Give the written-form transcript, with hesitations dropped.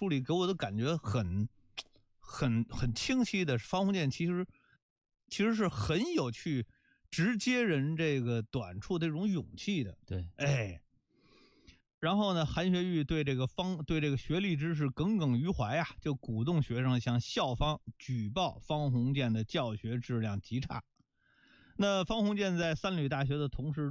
书里给我的感觉很清晰的，方鸿渐其实是很有去直接人这个短处的这种勇气的。 对， 然后呢，韩学玉对这个学历知识耿耿于怀啊，就鼓动学生向校方举报方鸿渐的教学质量极差。那方鸿渐在三闾大学的同事